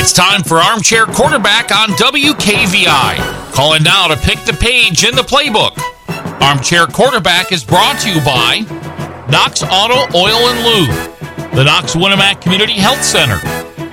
It's time for Armchair Quarterback on WKVI. Call in now to pick the page in the playbook. Armchair Quarterback is brought to you by Knox Auto Oil and Lube, the Knox Winnemac Community Health Center,